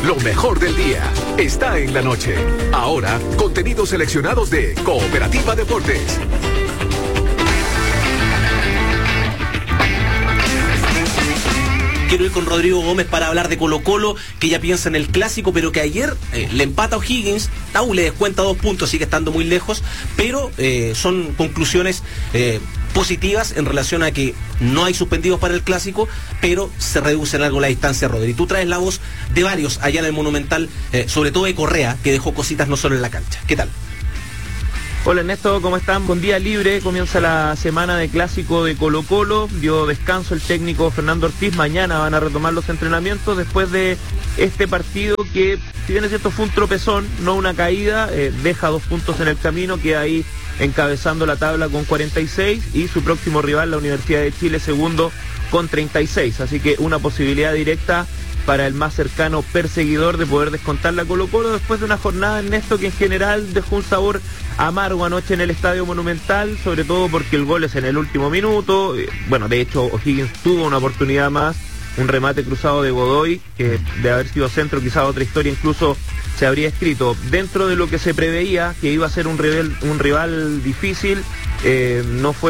Lo mejor del día está en la noche. Ahora, contenidos seleccionados de Cooperativa Deportes. Quiero ir con Rodrigo Gómez para hablar de Colo-Colo, que ya piensa en el clásico, pero que ayer le empata a O'Higgins. Tau le descuenta 2 puntos, sigue estando muy lejos, pero son conclusiones positivas en relación a que no hay suspendidos para el clásico, pero se reduce en algo la distancia, Rodri. Tú traes la voz de varios allá en el Monumental, sobre todo de Correa, que dejó cositas no solo en la cancha. ¿Qué tal? Hola Ernesto, ¿cómo están? Con día libre, comienza la semana de clásico de Colo-Colo, dio descanso el técnico Fernando Ortiz, mañana van a retomar los entrenamientos después de este partido que, si bien es cierto, fue un tropezón, no una caída, deja 2 puntos en el camino, queda ahí encabezando la tabla con 46 y su próximo rival, la Universidad de Chile, segundo con 36, así que una posibilidad directa para el más cercano perseguidor de poder descontar la Colo-Colo después de una jornada, Ernesto, que en general dejó un sabor amargo anoche en el Estadio Monumental, sobre todo porque el gol es en el último minuto. Bueno, de hecho O'Higgins tuvo una oportunidad más, un remate cruzado de Godoy, que de haber sido centro quizá otra historia incluso se habría escrito. Dentro de lo que se preveía, que iba a ser un rival difícil, no fue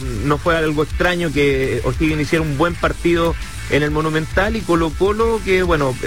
algo extraño que O'Higgins hiciera un buen partido en el Monumental, y Colo-Colo que, bueno,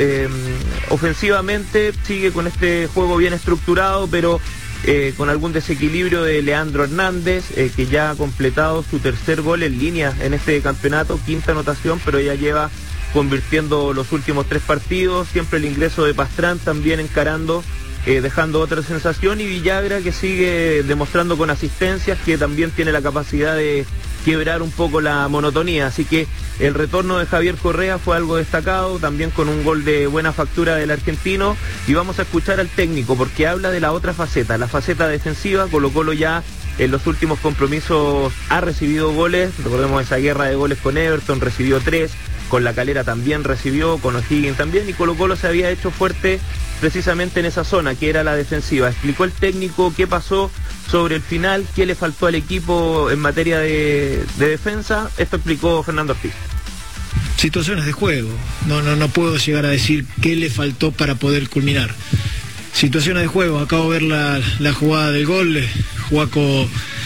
ofensivamente sigue con este juego bien estructurado, pero con algún desequilibrio de Leandro Hernández, que ya ha completado su 3er gol en línea en este campeonato, 5ª anotación, pero ya lleva convirtiendo los últimos 3 partidos, siempre el ingreso de Pastrán también encarando, dejando otra sensación, y Villagra, que sigue demostrando con asistencias que también tiene la capacidad de quebrar un poco la monotonía, así que el retorno de Javier Correa fue algo destacado, también con un gol de buena factura del argentino, y vamos a escuchar al técnico porque habla de la otra faceta, la faceta defensiva. Colo-Colo ya en los últimos compromisos ha recibido goles, recordemos esa guerra de goles con Everton, recibió 3, con La Calera también recibió, con O'Higgins también, y Colo-Colo se había hecho fuerte precisamente en esa zona, que era la defensiva. Explicó el técnico qué pasó sobre el final, qué le faltó al equipo en materia de defensa. Esto explicó Fernando Ortiz. Situaciones de juego, no puedo llegar a decir qué le faltó para poder culminar. Situaciones de juego, acabo de ver la jugada del gol, Juaco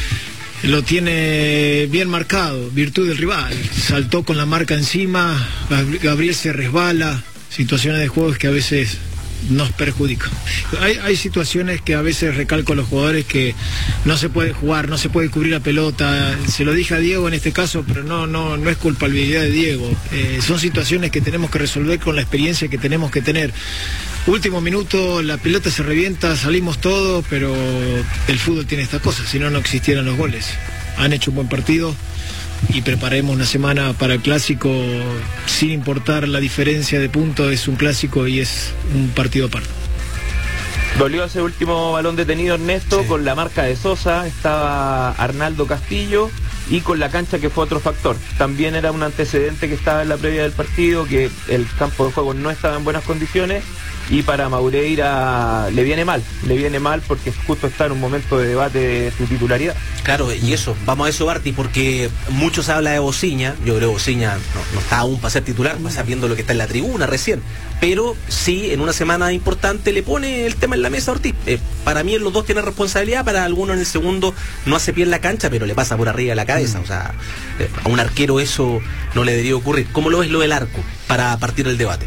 lo tiene bien marcado, virtud del rival, saltó con la marca encima, Gabriel se resbala, situaciones de juego que a veces nos perjudica. Hay situaciones que a veces recalco a los jugadores que no se puede jugar, no se puede cubrir la pelota. Se lo dije a Diego en este caso, pero no es culpabilidad de Diego. Son situaciones que tenemos que resolver con la experiencia que tenemos que tener. Último minuto, la pelota se revienta, salimos todos, pero el fútbol tiene estas cosas, si no, no existieran los goles. Han hecho un buen partido y preparemos una semana para el clásico, sin importar la diferencia de puntos. Es un clásico y es un partido aparte. Dolió ese último balón detenido, Ernesto, sí. Con la marca de Sosa estaba Arnaldo Castillo, y con la cancha, que fue otro factor. También era un antecedente que estaba en la previa del partido, que el campo de juego no estaba en buenas condiciones, y para Maureira le viene mal porque justo está en un momento de debate de su titularidad. Claro, y eso, vamos a eso, Barty, porque mucho se habla de Bociña. Yo creo que Bociña no está aún para ser titular, vas viendo lo que está en la tribuna recién, pero sí, en una semana importante le pone el tema en la mesa a Ortiz. Para mí en los dos tiene responsabilidad, para algunos en el segundo no hace pie en la cancha, pero le pasa por arriba de la cabeza. O sea, a un arquero eso no le debería ocurrir. ¿Cómo lo ves lo del arco para partir el debate?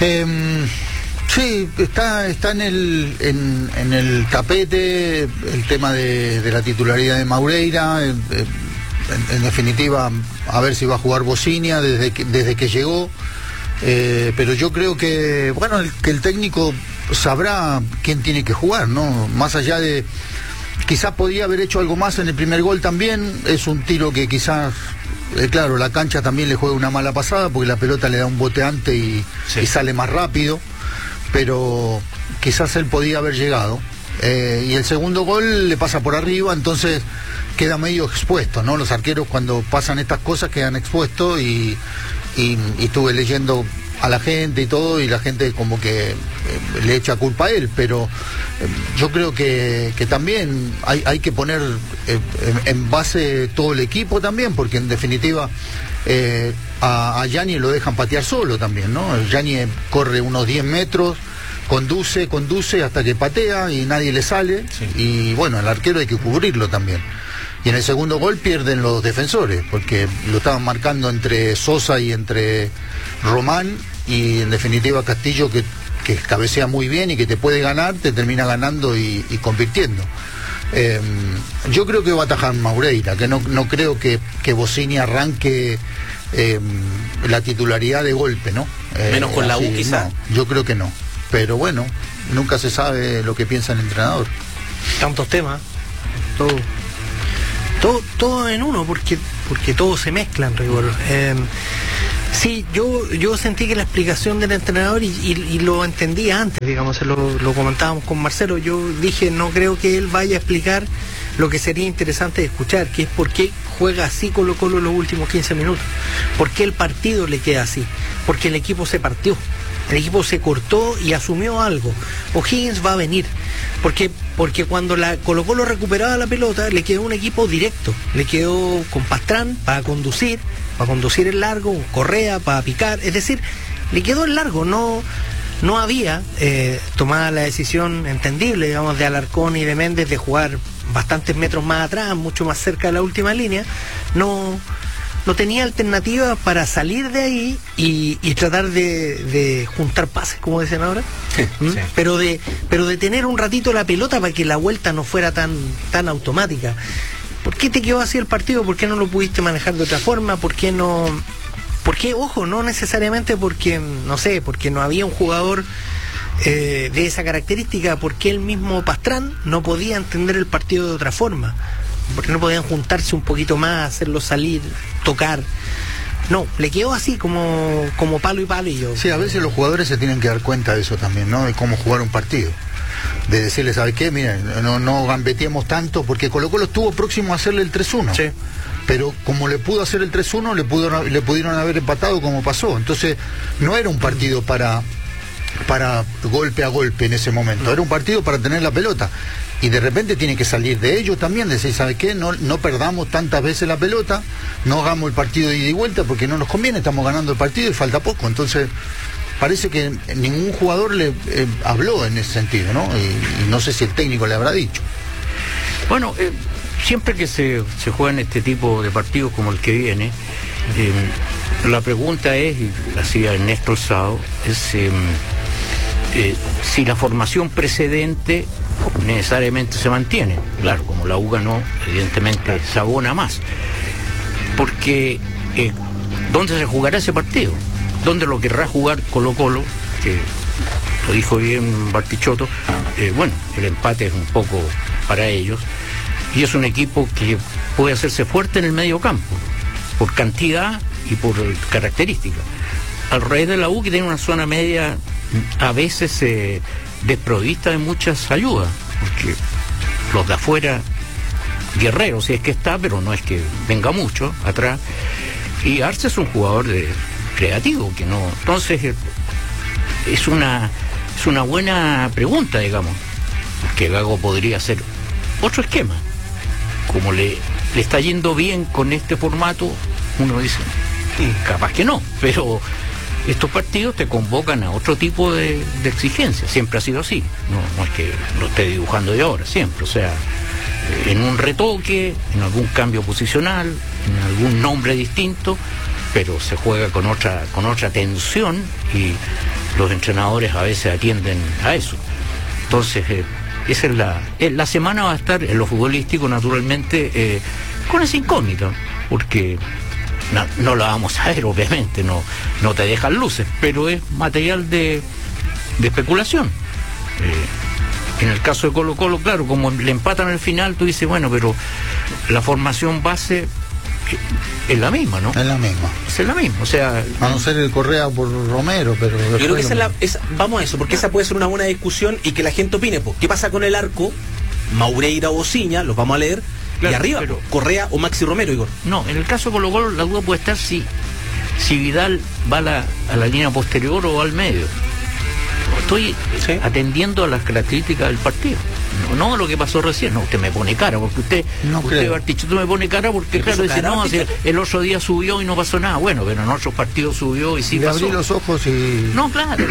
Sí, está en el tapete el tema de la titularidad de Maureira. En definitiva, a ver si va a jugar Bociña desde que llegó. Pero yo creo que, bueno, que el técnico sabrá quién tiene que jugar, ¿no? Más allá de... Quizás podía haber hecho algo más en el primer gol también. Es un tiro que quizás... claro, la cancha también le juega una mala pasada porque la pelota le da un boteante y sale más rápido. Pero quizás él podía haber llegado. Y el segundo gol le pasa por arriba, entonces queda medio expuesto, ¿no? Los arqueros, cuando pasan estas cosas, quedan expuestos, y estuve leyendo a la gente y todo, y la gente como que le echa culpa a él, pero yo creo que también hay que poner en base todo el equipo también, porque en definitiva a Gianni lo dejan patear solo también, ¿no? Gianni corre unos 10 metros, conduce hasta que patea y nadie le sale, y bueno, el arquero hay que cubrirlo también. Y en el segundo gol pierden los defensores, porque lo estaban marcando entre Sosa y entre Román, y en definitiva Castillo, que cabecea muy bien y que te puede ganar, te termina ganando y convirtiendo. Yo creo que va a atajar Maureira, que no creo que Bossini arranque la titularidad de golpe, ¿no? Menos con la U, quizá. No, yo creo que no. Pero bueno, nunca se sabe lo que piensa el entrenador. Tantos temas, todo en uno, porque todo se mezcla en rigor. Sí, yo sentí que la explicación del entrenador, y lo entendía antes, digamos, lo comentábamos con Marcelo, yo dije, no creo que él vaya a explicar lo que sería interesante de escuchar, que es por qué juega así Colo-Colo los últimos 15 minutos, por qué el partido le queda así, porque el equipo se partió, el equipo se cortó y asumió algo. O'Higgins va a venir, porque cuando la Colo-Colo recuperaba la pelota, le quedó un equipo directo, le quedó con Pastrán para conducir el largo, Correa para picar, es decir, le quedó el largo, no había tomada la decisión entendible, digamos, de Alarcón y de Méndez de jugar bastantes metros más atrás, mucho más cerca de la última línea. No tenía alternativa para salir de ahí y tratar de juntar pases, como dicen ahora. Sí. Pero de tener un ratito la pelota para que la vuelta no fuera tan automática. ¿Por qué te quedó así el partido? ¿Por qué no lo pudiste manejar de otra forma? ¿Por qué no? Porque, ojo, no necesariamente porque no había un jugador de esa característica, porque el mismo Pastrán no podía entender el partido de otra forma, porque no podían juntarse un poquito más, hacerlo salir, tocar. No, le quedó así como palo y palo. Sí, a veces los jugadores se tienen que dar cuenta de eso también, ¿no? De cómo jugar un partido. De decirle, ¿sabe qué? Miren, no gambeteemos tanto, porque Colo-Colo estuvo próximo a hacerle el 3-1. Sí. Pero como le pudo hacer el 3-1, le pudieron haber empatado como pasó. Entonces, no era un partido para golpe a golpe en ese momento. Era un partido para tener la pelota. Y de repente tiene que salir de ellos también, decir, ¿sabe qué? No perdamos tantas veces la pelota, no hagamos el partido de ida y vuelta, porque no nos conviene, estamos ganando el partido y falta poco. Entonces, parece que ningún jugador le habló en ese sentido, ¿no? Y no sé si el técnico le habrá dicho. Bueno, siempre que se juegan este tipo de partidos como el que viene, la pregunta es, y la hacía Ernesto Alzado, es si la formación precedente necesariamente se mantiene. Claro, como la U ganó, evidentemente se abona más. Porque, ¿dónde se jugará ese partido? ¿Dónde lo querrá jugar Colo-Colo? Que lo dijo bien Bartichotto. Bueno, el empate es un poco para ellos. Y es un equipo que puede hacerse fuerte en el medio campo, por cantidad y por características. Al revés de la U, que tiene una zona media a veces desprovista de muchas ayudas, porque los de afuera, Guerrero, si es que está, pero no es que venga mucho atrás. Y Arce es un jugador creativo, que no. Entonces, es una buena pregunta, digamos, que Gago podría hacer otro esquema. Como le está yendo bien con este formato, uno dice, capaz que no, pero estos partidos te convocan a otro tipo de exigencia. Siempre ha sido así, no es que lo esté dibujando de ahora, siempre. O sea, en un retoque, en algún cambio posicional, en algún nombre distinto, pero se juega con otra tensión, y los entrenadores a veces atienden a eso. Entonces, esa es la semana va a estar en lo futbolístico, naturalmente, con esa incógnita, porque no la vamos a ver, obviamente, no te dejan luces, pero es material de especulación. En el caso de Colo-Colo, claro, como le empatan al final, tú dices, bueno, pero la formación base es la misma, ¿no? Es la misma. Es la misma, o sea... A no ser el Correa por Romero, pero... Yo creo que vamos a eso, porque esa puede ser una buena discusión y que la gente opine. ¿Qué pasa con el arco? Maureira o Bociña, los vamos a leer. Claro, y arriba, pero... Correa o Maxi Romero, Igor. No, en el caso de Colo-Colo la duda puede estar si Vidal va a la línea posterior o al medio. Estoy atendiendo a las características del partido. No lo que pasó recién, no, usted me pone cara, porque usted Bartichotto me pone cara porque claro, dice, no, el otro día subió y no pasó nada. Bueno, pero en otros partidos subió y sí le pasó. Abrí los ojos y... No, claro,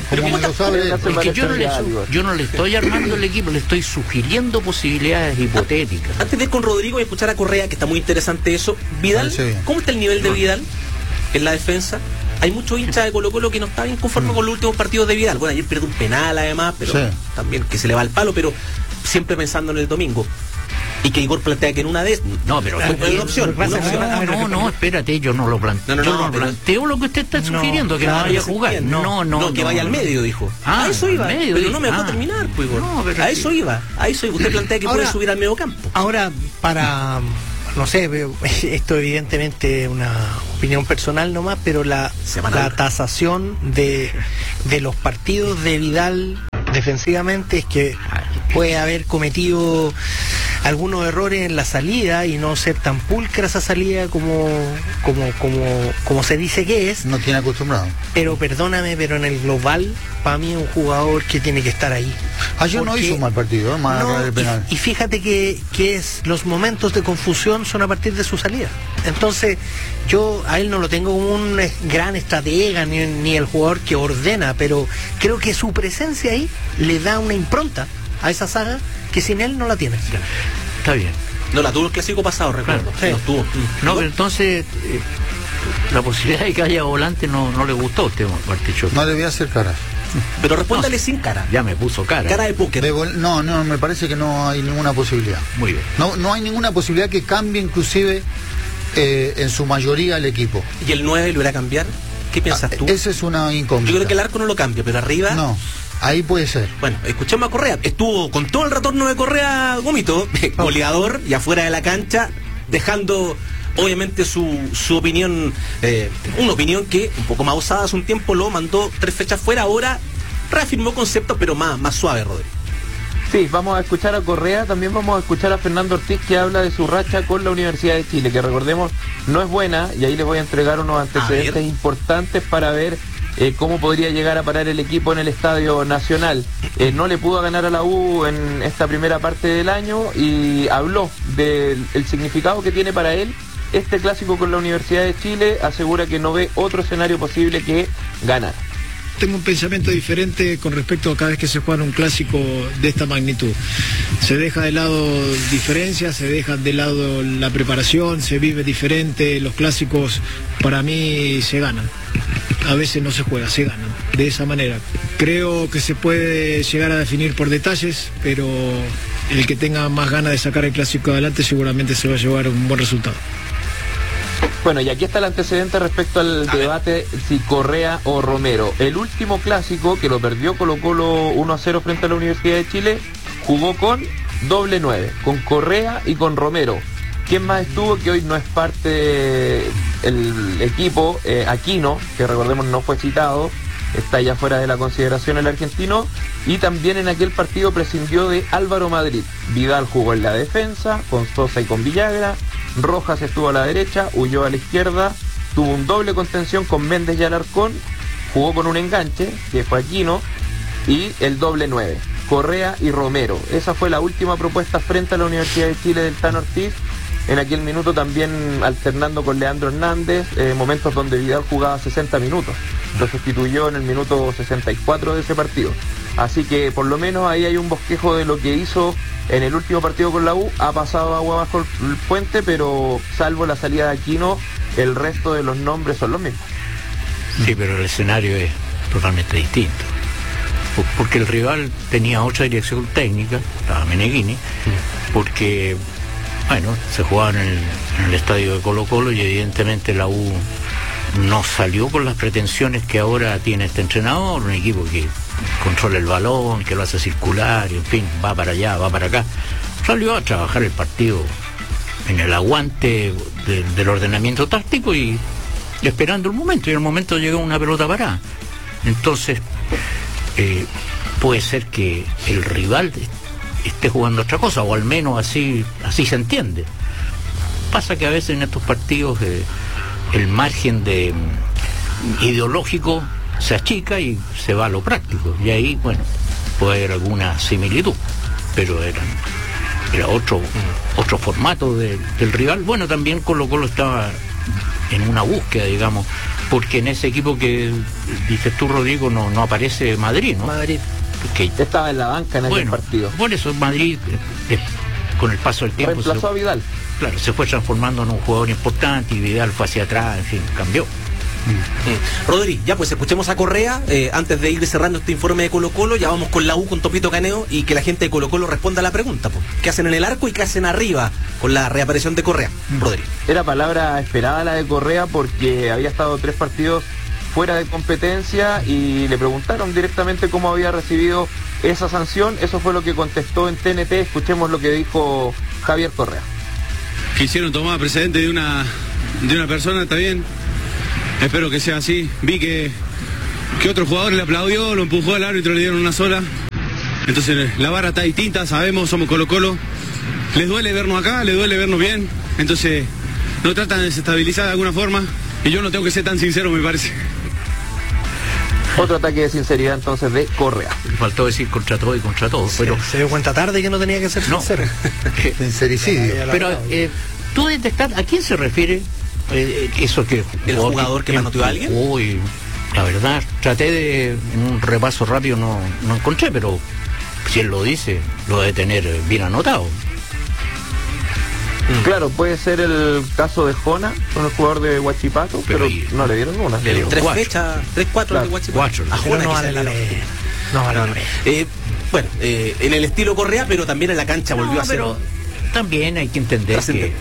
yo no le estoy armando el equipo, le estoy sugiriendo posibilidades hipotéticas. Antes de ir con Rodrigo y escuchar a Correa, que está muy interesante eso, Vidal, ¿cómo está el nivel de Vidal en la defensa? Hay muchos hinchas de Colo-Colo que no están inconformes con los últimos partidos de Vidal. Bueno, ayer pierde un penal además, pero también que se le va al palo, pero siempre pensando en el domingo. Y que Igor plantea que en una vez... No, pero es una opción. No, espérate, yo no lo planteo. No planteo lo que usted está sugiriendo, que no vaya a jugar. No, que vaya al medio, dijo. A eso iba. Pero no me dejó terminar, pues, Igor. A eso iba. Usted plantea que puede subir al medio campo. Ahora, para... No sé, esto evidentemente es una opinión personal nomás, pero la tasación de los partidos de Vidal defensivamente es que puede haber cometido algunos errores en la salida y no ser tan pulcra esa salida como se dice que es. No tiene acostumbrado. Pero perdóname, pero en el global, para mí es un jugador que tiene que estar ahí. Ayer no hizo un mal partido, el penal. Y fíjate que los momentos de confusión son a partir de su salida. Entonces, yo a él no lo tengo como un gran estratega ni el jugador que ordena, pero creo que su presencia ahí le da una impronta a esa saga que sin él no la tiene. Está bien. No la tuvo el clásico pasado, recuerdo. Claro, sí. No, pero entonces la posibilidad de que haya volante no le gustó a usted, Bartichotto. No debía hacer caras. Pero respóndale sin cara. Ya me puso cara. Cara de póker. No, me parece que no hay ninguna posibilidad. Muy bien. No hay ninguna posibilidad que cambie inclusive en su mayoría el equipo. ¿Y el 9 lo irá a cambiar? ¿Qué piensas tú? Esa es una incógnita. Yo creo que el arco no lo cambia, pero arriba... No. Ahí puede ser. Bueno, escuchemos a Correa. Estuvo con todo el retorno de Correa Gómito, goleador y afuera de la cancha, dejando obviamente su opinión, una opinión que un poco más osada hace un tiempo, lo mandó 3 fechas fuera, ahora reafirmó conceptos pero más suave, Rodrigo. Sí, vamos a escuchar a Correa, también vamos a escuchar a Fernando Ortiz, que habla de su racha con la Universidad de Chile, que recordemos no es buena, y ahí les voy a entregar unos antecedentes importantes para ver cómo podría llegar a parar el equipo en el Estadio Nacional. No le pudo ganar a la U en esta primera parte del año y habló del significado que tiene para él este clásico con la Universidad de Chile. Asegura que no ve otro escenario posible que ganar. Tengo un pensamiento diferente con respecto a cada vez que se juega un clásico de esta magnitud. Se deja de lado diferencias, se deja de lado la preparación, se vive diferente. Los clásicos para mí se ganan. A veces no se juega, se ganan. De esa manera. Creo que se puede llegar a definir por detalles, pero el que tenga más ganas de sacar el clásico adelante seguramente se va a llevar un buen resultado. Bueno, y aquí está el antecedente respecto al debate si Correa o Romero. El último clásico, que lo perdió Colo-Colo 1-0 frente a la Universidad de Chile, jugó con doble 9, con Correa y con Romero. ¿Quién más estuvo? Que hoy no es parte del equipo, Aquino, que recordemos no fue citado, está ya fuera de la consideración el argentino, y también en aquel partido prescindió de Álvaro Madrid. Vidal jugó en la defensa, con Sosa y con Villagra, Rojas estuvo a la derecha, Ulloa a la izquierda, tuvo un doble contención con Méndez y Alarcón, jugó con un enganche, que fue Aquino, y el doble 9, Correa y Romero. Esa fue la última propuesta frente a la Universidad de Chile del Tano Ortiz, en aquel minuto también alternando con Leandro Hernández, momentos donde Vidal jugaba 60 minutos, lo sustituyó en el minuto 64 de ese partido. Así que por lo menos ahí hay un bosquejo de lo que hizo en el último partido con la U. Ha pasado agua bajo el puente, pero salvo la salida de Aquino, el resto de los nombres son los mismos. Sí, pero el escenario es totalmente distinto, porque el rival tenía otra dirección técnica, estaba Meneghini, porque bueno, se jugaba en el estadio de Colo-Colo y evidentemente la U no salió con las pretensiones que ahora tiene este entrenador, un equipo que controla el balón, que lo hace circular, y en fin, va para allá, va para acá. Salió a trabajar el partido en el aguante del ordenamiento táctico y esperando el momento, y el momento llegó una pelota parada. Entonces, puede ser que el rival esté jugando otra cosa, o al menos así se entiende. Pasa que a veces en estos partidos el margen ideológico se achica y se va a lo práctico, y ahí, bueno, puede haber alguna similitud. pero era otro formato del rival. Bueno, también Colo-Colo estaba en una búsqueda, digamos, porque en ese equipo que dices tú, Rodrigo, no aparece Madrid, ¿no? Madrid. Que Estaba en la banca en aquel partido. Por eso Madrid, con el paso del tiempo, reemplazó a Vidal. Claro, se fue transformando en un jugador importante y Vidal fue hacia atrás, en fin, cambió. Rodri, ya pues escuchemos a Correa antes de ir cerrando este informe de Colo-Colo. Ya vamos con la U, con Topito Caneo, y que la gente de Colo-Colo responda a la pregunta, pues. ¿Qué hacen en el arco y qué hacen arriba con la reaparición de Correa? Rodri. Era palabra esperada la de Correa porque había estado 3 partidos fuera de competencia y le preguntaron directamente cómo había recibido esa sanción. Eso fue lo que contestó en TNT. Escuchemos lo que dijo Javier Correa. Quisieron tomar precedente de una persona, está bien. Espero que sea así. Vi que otro jugador le aplaudió, lo empujó al árbitro, le dieron una sola. Entonces la vara está distinta, sabemos, somos Colo-Colo. Les duele vernos acá, les duele vernos bien. Entonces nos tratan de desestabilizar de alguna forma. Y yo no tengo que ser tan sincero, me parece. Otro ataque de sinceridad entonces de Correa. Faltó decir contra todo y contra todo, pero se dio cuenta tarde que no tenía que ser sincero. Sincericidio. Pero tú detectar a quién se refiere eso que el jugador que manoteó a alguien. Uy, la verdad, traté de en un repaso rápido, no encontré, pero si él lo dice, lo debe tener bien anotado. Claro, puede ser el caso de Jona con el jugador de Huachipato, pero no le dieron una. Le dieron 3 fechas, 3-4 claro. de Huachipato. A Jona no vale la pena. No vale la pena. Bueno, en el estilo Correa, pero también en la cancha volvió a ser. Pero también hay que entender que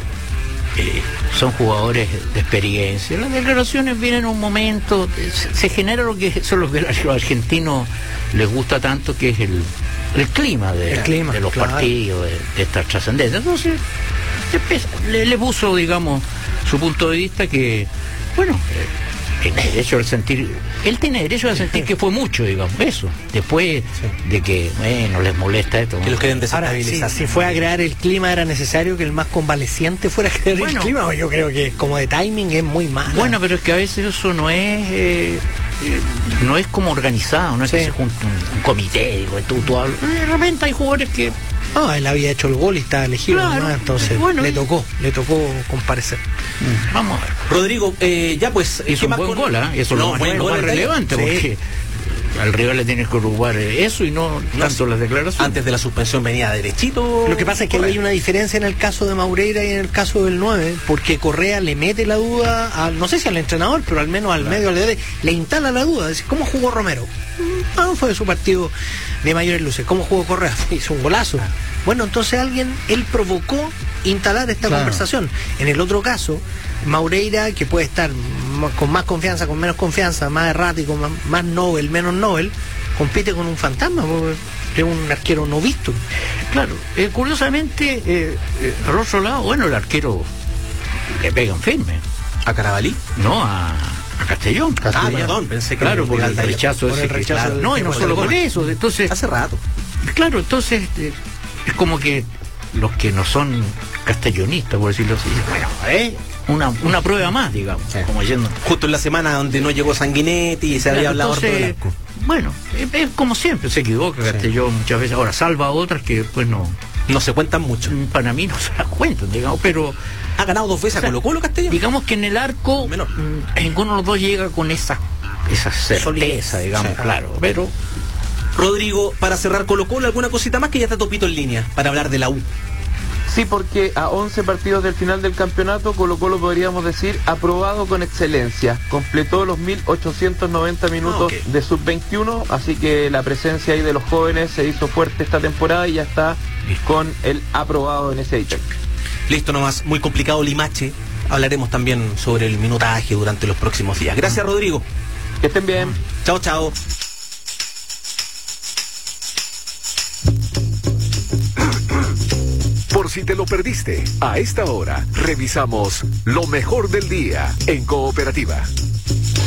son jugadores de experiencia. Las declaraciones vienen en un momento, se genera lo que son los argentinos les gusta tanto, que es el clima de los partidos, de esta trascendencia. Entonces le puso, digamos, su punto de vista, que bueno, tiene derecho a sentir, él tiene derecho a sentir que fue mucho, digamos, eso. Después de que, bueno, les molesta esto, que los quieren ahora, desestabilizar. si fue a crear el clima, era necesario que el más convaleciente fuera a crear el clima. Yo creo que como de timing es muy malo. Bueno, pero es que a veces eso no es como organizado, no es que se junte un comité, digo, tú hablas. De repente hay jugadores que él había hecho el gol y estaba elegido, claro, ¿no? Entonces le tocó comparecer. Vamos a ver. Rodrigo, ya pues, hizo un buen gol, eso es lo más relevante, porque al rival le tienes que ocupar eso y no tanto las declaraciones. Antes de la suspensión venía derechito. Lo que pasa es que hay una diferencia en el caso de Maureira y en el caso del 9, porque Correa le mete la duda, no sé si al entrenador, pero al menos al medio, le instala la duda. Dice, ¿cómo jugó Romero? No fue su partido de mayores luces. ¿Cómo jugó Correa? Hizo un golazo. Bueno, entonces él provocó instalar esta conversación. En el otro caso, Maureira, que puede estar con más confianza, con menos confianza, más errático, más Nobel, menos Nobel, compite con un fantasma, porque es un arquero no visto. Claro, curiosamente, al otro lado, bueno, el arquero le pegan firme. ¿A Carabalí? No, a Castellón. Perdón, pensé que claro, por el rechazo ese. Claro. No, y no solo por eso, entonces... Hace rato. Claro, entonces es como que los que no son castellonistas, por decirlo así, bueno, una prueba más, digamos, como yendo. Justo en la semana donde no llegó Sanguinetti y se había hablado harto del arco. Bueno, es como siempre, se equivoca Castellón muchas veces. Ahora, salva a otras que después no se cuentan mucho. Para mí no se las cuentan, digamos, pero... Ha ganado 2 veces a Colo-Colo, Castellón. Digamos que en el arco, ninguno de los dos llega con esa certeza, digamos, claro, pero... Rodrigo, para cerrar Colo-Colo, ¿alguna cosita más? Que ya está Topito en línea para hablar de la U. Sí, porque a 11 partidos del final del campeonato, Colo-Colo, podríamos decir, aprobado con excelencia. Completó los 1890 minutos de sub-21, así que la presencia ahí de los jóvenes se hizo fuerte esta temporada y ya está con el aprobado en ese ítem. Listo nomás, muy complicado Limache. Hablaremos también sobre el minutaje durante los próximos días. Gracias, Rodrigo. Que estén bien. Chao, chao. Por si te lo perdiste, a esta hora revisamos lo mejor del día en Cooperativa.